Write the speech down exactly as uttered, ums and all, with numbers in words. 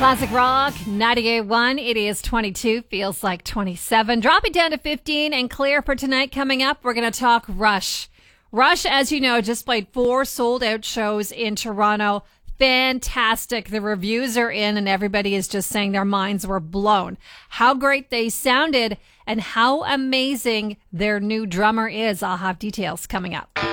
Classic Rock, ninety-eight point one. It is twenty-two, feels like twenty-seven. Dropping down to fifteen and clear for tonight. Coming up, we're going to talk Rush. Rush, as you know, just played four sold-out shows in Toronto. Fantastic. The reviews are in and everybody is just saying their minds were blown. How great they sounded and how amazing their new drummer is. I'll have details coming up.